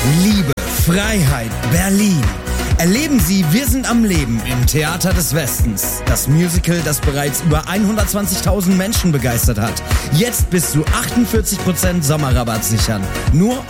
Liebe, Freiheit, Berlin. Erleben Sie Wir sind am Leben im Theater des Westens. Das Musical, das bereits über 120.000 Menschen begeistert hat. Jetzt bis zu 48% Sommerrabatt sichern. Nur